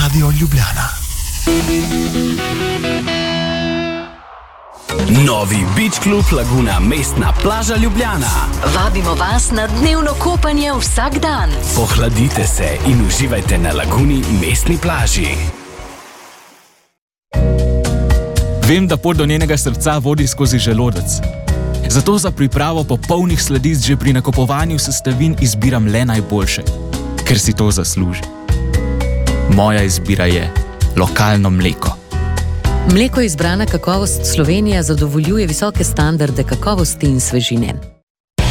Radio Ljubljana. Novi Beach Club Laguna, mestna plaža Ljubljana. Vabimo vas na dnevno kopanje vsak dan. Pohladite se in uživajte na Laguni, mestni plaži. Vem, da pot do njenega srca vodi skozi želodec. Zato za pripravo popolnih sladic že pri nakupovanju sestavin izbiram le najboljše, ker si to zasluži. Moja izbira je lokalno mleko. Mleko izbrana kakovost Slovenija zadovoljuje visoke standarde kakovosti in svežine.